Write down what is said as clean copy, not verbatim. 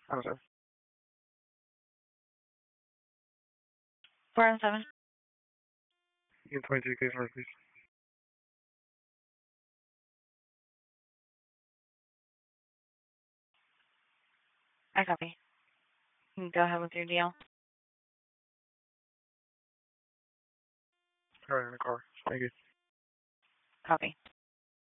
I'm sorry. 407. You can 22 case number, please. I copy. You can go ahead with your deal. All right, in the car. Thank you. Copy.